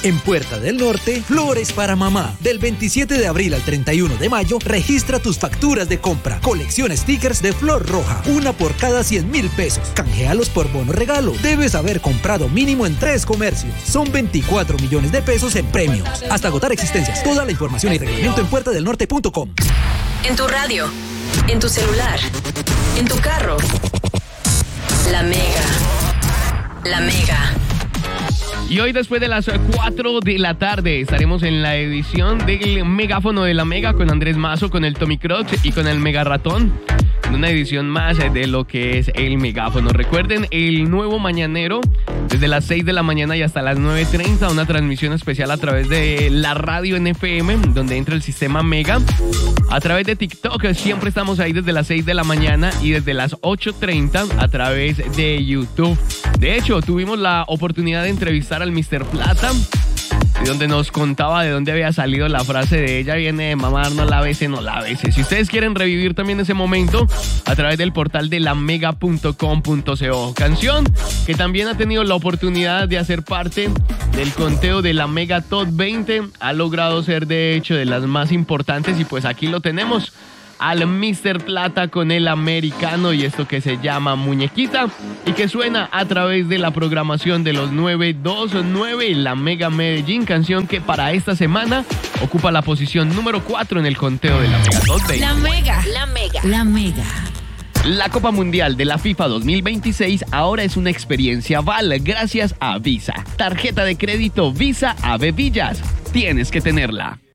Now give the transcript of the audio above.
En Puerta del Norte, Flores para Mamá. Del 27 de abril al 31 de mayo, registra tus facturas de compra. Colecciona stickers de flor roja, una por cada 100,000 pesos. Canjealos por bono regalo. Debes haber comprado mínimo en 3 comercios. Son 24 millones de pesos en premios. Hasta agotar existencias. Toda la información y reglamento en puertadelnorte.com. En tu radio, en tu celular, en tu carro. La Mega. La Mega. Y hoy después de las 4 de la tarde estaremos en la edición del Megáfono de la Mega con Andrés Mazo, con el Tommy Crocs y con el Mega Ratón. Una edición más de lo que es el Megáfono. Recuerden, el nuevo mañanero desde las 6 de la mañana y hasta las 9:30, una transmisión especial a través de la radio en FM, donde entra el sistema Mega. A través de TikTok, siempre estamos ahí desde las 6 de la mañana y desde las 8:30 a través de YouTube. De hecho, tuvimos la oportunidad de entrevistar al Mr. Plata, donde nos contaba de dónde había salido la frase de ella viene de mamar, no la bese, no la bese. Si ustedes quieren revivir también ese momento, a través del portal de lamega.com.co. Canción que también ha tenido la oportunidad de hacer parte del conteo de la Mega Top 20. Ha logrado ser, de hecho, de las más importantes y pues aquí lo tenemos. Al Mr. Plata con el americano y esto que se llama Muñequita y que suena a través de la programación de los 929, la Mega Medellín, canción que para esta semana ocupa la posición número 4 en el conteo de la Mega Top 20. La Mega. La Mega. La Mega. La Copa Mundial de la FIFA 2026 ahora es una experiencia Val gracias a Visa. Tarjeta de crédito Visa Ave Villas. Tienes que tenerla.